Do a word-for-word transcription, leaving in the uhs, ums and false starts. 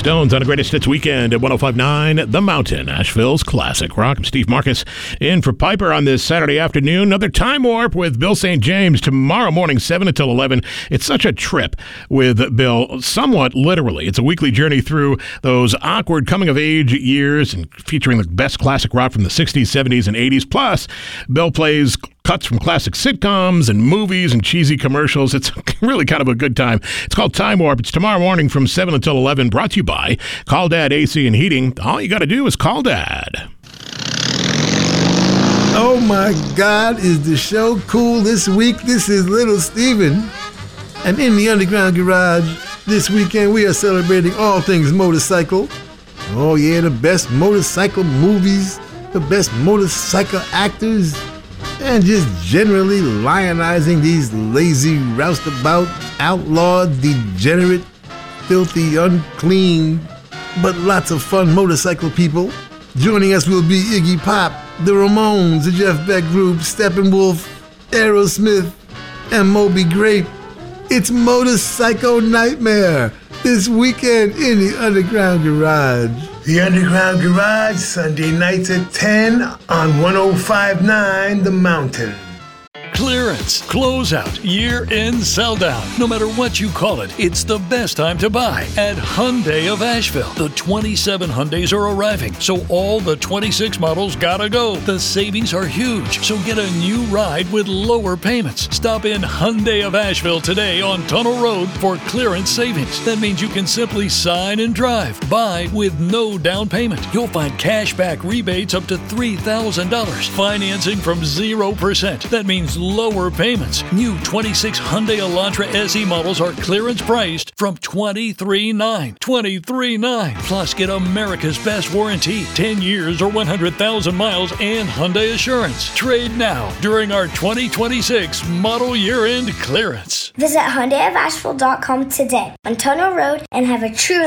Stones on a Greatest Hits weekend at one oh five point nine The Mountain, Asheville's classic rock. I'm Steve Marcus in for Piper on this Saturday afternoon. Another Time Warp with Bill Saint James tomorrow morning, seven until eleven. It's such a trip with Bill, somewhat literally. It's a weekly journey through those awkward coming-of-age years and featuring the best classic rock from the sixties, seventies, and eighties. Plus, Bill plays cuts from classic sitcoms and movies and cheesy commercials. It's really kind of a good time. It's called Time Warp. It's tomorrow morning from seven until eleven, brought to you by Call Dad A C and Heating. All you got to do is call Dad. Oh my God, is the show cool this week? This is Little Steven. And in the Underground Garage, this weekend we are celebrating all things motorcycle. Oh yeah, the best motorcycle movies, the best motorcycle actors, and just generally lionizing these lazy, roustabout, outlawed, degenerate, filthy, unclean, but lots of fun motorcycle people. Joining us will be Iggy Pop, the Ramones, the Jeff Beck Group, Steppenwolf, Aerosmith, and Moby Grape. It's Motorcycle Nightmare this weekend in the Underground Garage. The Underground Garage, Sunday nights at ten on one oh five point nine The Mountain. Clearance, closeout, year-end sell-down. No matter what you call it, it's the best time to buy at Hyundai of Asheville. The twenty-seven Hyundais are arriving, so all the twenty-six models gotta go. The savings are huge, so get a new ride with lower payments. Stop in Hyundai of Asheville today on Tunnel Road for clearance savings. That means you can simply sign and drive. Buy with no down payment. You'll find cash back rebates up to three thousand dollars. Financing from zero percent. That means lower payments. New twenty-six Hyundai Elantra S E models are clearance priced from twenty-three nine dollars. twenty-three nine dollars. Plus, get America's best warranty, ten years or one hundred thousand miles, and Hyundai Assurance. Trade now during our twenty twenty-six model year-end clearance. Visit Hyundai of Asheville dot com today on Tunnel Road and have a true